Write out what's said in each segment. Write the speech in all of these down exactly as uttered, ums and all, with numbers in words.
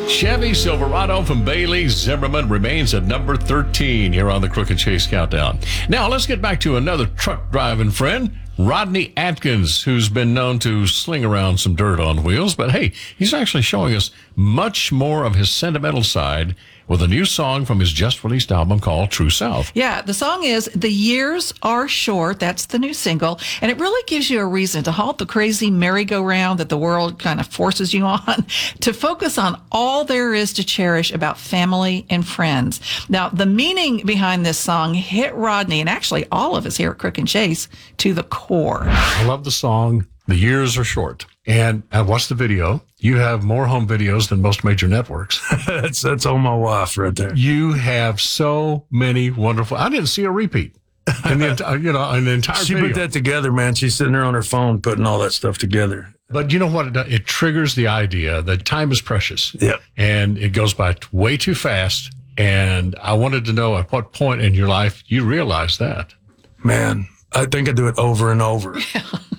Chevy Silverado from Bailey Zimmerman remains at number thirteen here on the Crook and Chase Countdown. Now, let's get back to another truck driving friend, Rodney Atkins, who's been known to sling around some dirt on wheels. But hey, he's actually showing us much more of his sentimental side with a new song from his just released album called True South. Yeah, the song is The Years Are Short. That's the new single. And it really gives you a reason to halt the crazy merry-go-round that the world kind of forces you on, to focus on all there is to cherish about family and friends. Now, the meaning behind this song hit Rodney, and actually all of us here at Crook and Chase, to the core. I love the song, The Years Are Short. And I watched the video. You have more home videos than most major networks. that's that's all my wife right there. You have so many wonderful. I didn't see a repeat. In the entire, you know, in the entire she video. put that together, man. She's sitting there on her phone putting all that stuff together. But you know what? It, does? It triggers the idea that time is precious. Yeah. And it goes by way too fast. And I wanted to know at what point in your life you realized that. Man, I think I do it over and over. Yeah.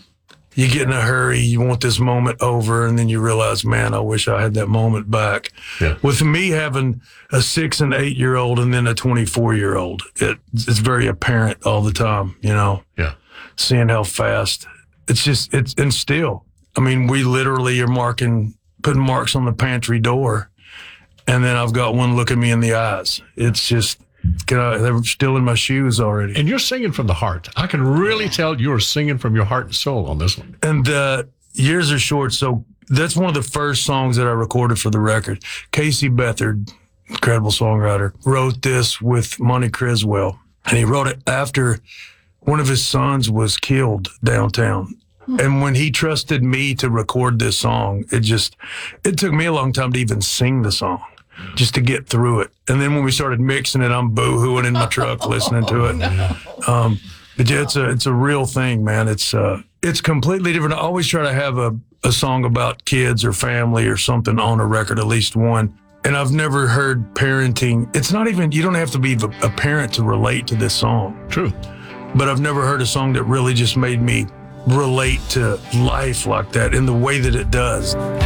You get in a hurry, you want this moment over, and then you realize, man, I wish I had that moment back. Yeah. With me having a six and eight year old and then a twenty-four year old, it, it's very apparent all the time, you know? Yeah. Seeing how fast it's just, it's, and still, I mean, we literally are marking, putting marks on the pantry door, and then I've got one looking me in the eyes. It's just, Can I, they're still in my shoes already. And you're singing from the heart. I can really tell you're singing from your heart and soul on this one. And uh, Years Are Short, so that's one of the first songs that I recorded for the record. Casey Beathard, incredible songwriter, wrote this with Monty Criswell. And he wrote it after one of his sons was killed downtown. And when he trusted me to record this song, it just, it took me a long time to even sing the song, just to get through it. And then when we started mixing it, I'm boo-hooing in my truck listening to it. Um, but yeah, it's a, it's a real thing, man. It's, uh, it's completely different. I always try to have a, a song about kids or family or something on a record, at least one. And I've never heard parenting. It's not even, you don't have to be a parent to relate to this song. True. But I've never heard a song that really just made me relate to life like that in the way that it does.